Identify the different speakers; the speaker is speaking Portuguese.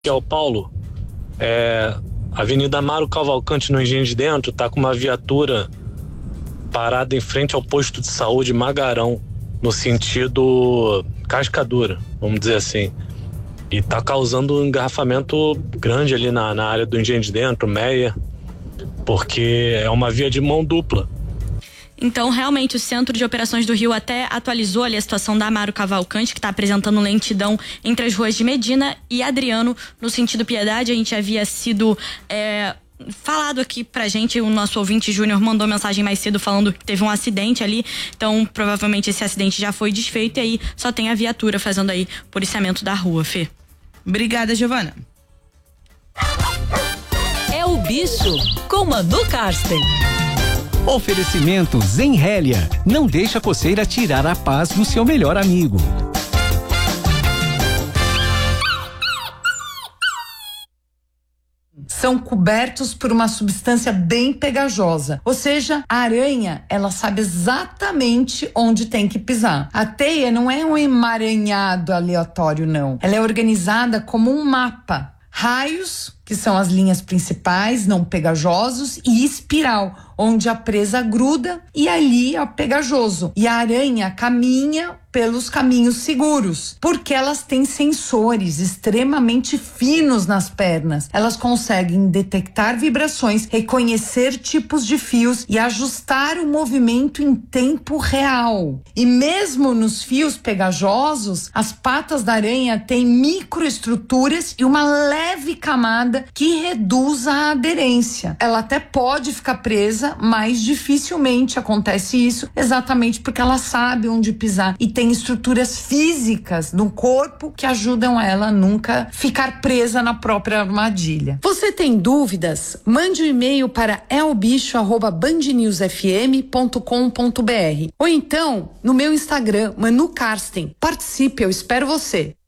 Speaker 1: Que é o Paulo, Avenida Amaro Cavalcante, no Engenho de Dentro, tá com uma viatura parada em frente ao posto de saúde Magarão, no sentido Cascadura, vamos dizer assim. E tá causando um engarrafamento grande ali na área do Engenho de Dentro, Meia, porque é uma via de mão dupla.
Speaker 2: Então, realmente, o Centro de Operações do Rio até atualizou ali a situação da Amaro Cavalcante, que está apresentando lentidão entre as ruas de Medina e Adriano, no sentido Piedade. A gente havia sido falado aqui pra gente, o nosso ouvinte Júnior mandou mensagem mais cedo falando que teve um acidente ali, então provavelmente esse acidente já foi desfeito e aí só tem a viatura fazendo aí policiamento da rua, Fê.
Speaker 3: Obrigada, Giovana.
Speaker 4: É o Bicho com Manu Karsten.
Speaker 5: Oferecimento Zenrélia. Não deixa a coceira tirar a paz do seu melhor amigo.
Speaker 6: São cobertos por uma substância bem pegajosa. Ou seja, a aranha, ela sabe exatamente onde tem que pisar. A teia não é um emaranhado aleatório, não. Ela é organizada como um mapa. Raios, que são as linhas principais, não pegajosos, e espiral, onde a presa gruda e ali é pegajoso. E a aranha caminha pelos caminhos seguros, porque elas têm sensores extremamente finos nas pernas. Elas conseguem detectar vibrações, reconhecer tipos de fios e ajustar o movimento em tempo real. E mesmo nos fios pegajosos, as patas da aranha têm microestruturas e uma leve camada que reduz a aderência. Ela até pode ficar presa, mas dificilmente acontece isso, exatamente porque ela sabe onde pisar e tem estruturas físicas no corpo que ajudam ela a nunca ficar presa na própria armadilha. Você tem dúvidas? Mande um e-mail para elbicho@bandnewsfm.com.br ou então no meu Instagram, Manu Karsten. Participe, eu espero você.